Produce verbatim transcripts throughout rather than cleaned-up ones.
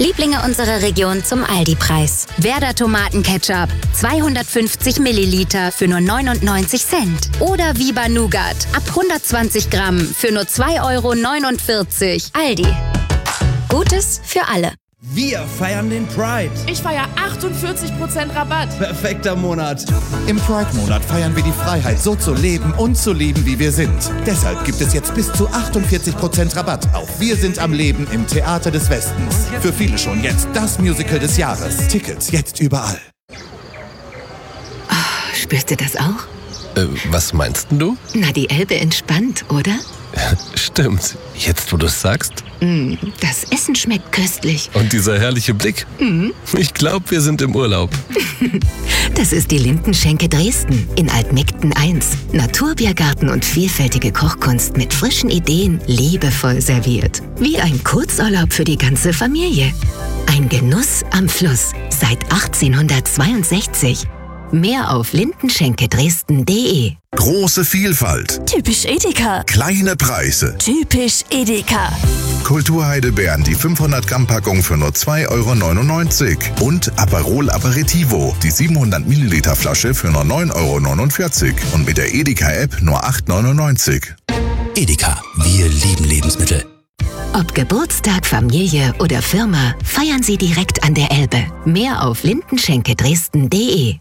Lieblinge unserer Region zum Aldi-Preis. Werder Tomatenketchup, zweihundertfünfzig Milliliter für nur neunundneunzig Cent. Oder Viva Nougat, ab hundertzwanzig Gramm für nur zwei Euro neunundvierzig. Aldi. Gutes für alle. Wir feiern den Pride. Ich feiere achtundvierzig Prozent Rabatt. Perfekter Monat. Im Pride-Monat feiern wir die Freiheit, so zu leben und zu lieben, wie wir sind. Deshalb gibt es jetzt bis zu achtundvierzig Prozent Rabatt auf Wir sind am Leben im Theater des Westens. Für viele schon jetzt das Musical des Jahres. Tickets jetzt überall. Oh, spürst du das auch? Äh, was meinst du? Na, die Elbe entspannt, oder? Stimmt. Jetzt, wo du es sagst. Mm, das Essen schmeckt köstlich. Und dieser herrliche Blick. Mm. Ich glaube, wir sind im Urlaub. Das ist die Lindenschenke Dresden in Altmegden eins. Naturbiergarten und vielfältige Kochkunst mit frischen Ideen, liebevoll serviert. Wie ein Kurzurlaub für die ganze Familie. Ein Genuss am Fluss seit achtzehnhundertzweiundsechzig. Mehr auf lindenschenke dresden punkt de. Große Vielfalt. Typisch Edeka. Kleine Preise. Typisch Edeka. Kulturheidelbeeren, die fünfhundert Gramm Packung für nur zwei Euro neunundneunzig. Und Aperol Aperitivo, die siebenhundert Milliliter Flasche für nur neun Euro neunundvierzig. Und mit der Edeka-App nur acht Euro neunundneunzig. Edeka, wir lieben Lebensmittel. Ob Geburtstag, Familie oder Firma, feiern Sie direkt an der Elbe. Mehr auf lindenschenke dresden punkt de.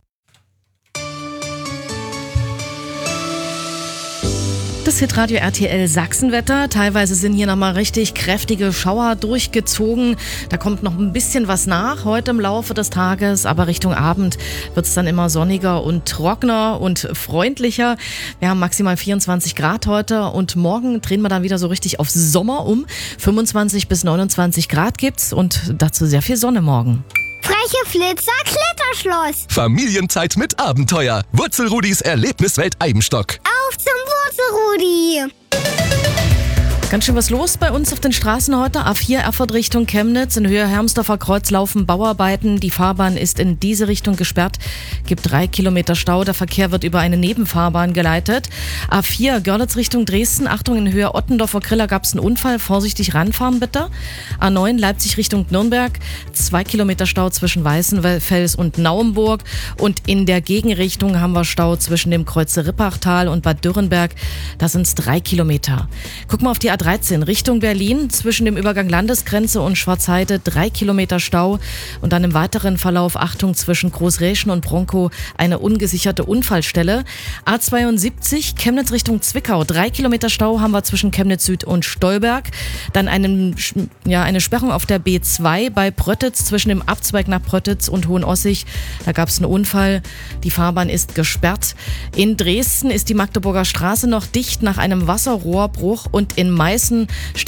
Das Hitradio R T L Sachsenwetter. Teilweise sind hier nochmal richtig kräftige Schauer durchgezogen. Da kommt noch ein bisschen was nach heute im Laufe des Tages, aber Richtung Abend wird es dann immer sonniger und trockener und freundlicher. Wir haben maximal vierundzwanzig Grad heute und morgen drehen wir dann wieder so richtig auf Sommer um. fünfundzwanzig bis neunundzwanzig Grad gibt's und dazu sehr viel Sonne morgen. Freche Flitzer Kletterschloss. Familienzeit mit Abenteuer. Wurzelrudis Erlebniswelt Eibenstock. Auf zum Wurzelrudi. Ganz schön was los bei uns auf den Straßen heute. A vier Erfurt Richtung Chemnitz. In Höhe Hermsdorfer Kreuz laufen Bauarbeiten. Die Fahrbahn ist in diese Richtung gesperrt. Gibt drei Kilometer Stau. Der Verkehr wird über eine Nebenfahrbahn geleitet. A vier Görlitz Richtung Dresden. Achtung, in Höhe Ottendorfer Griller gab es einen Unfall. Vorsichtig ranfahren bitte. A neun Leipzig Richtung Nürnberg. Zwei Kilometer Stau zwischen Weißenfels und Naumburg. Und in der Gegenrichtung haben wir Stau zwischen dem Kreuze Rippachtal und Bad Dürrenberg. Da sind es drei Kilometer. Guck mal auf die A dreizehn Richtung Berlin, zwischen dem Übergang Landesgrenze und Schwarzheide drei Kilometer Stau und dann im weiteren Verlauf Achtung zwischen Großräschen und Bronkow eine ungesicherte Unfallstelle. A zweiundsiebzig Chemnitz Richtung Zwickau, drei Kilometer Stau haben wir zwischen Chemnitz Süd und Stolberg. Dann einen, ja, eine Sperrung auf der B zwei bei Pröttitz zwischen dem Abzweig nach Pröttitz und Hohenossig. Da gab es einen Unfall, die Fahrbahn ist gesperrt. In Dresden ist die Magdeburger Straße noch dicht nach einem Wasserrohrbruch und in Meißen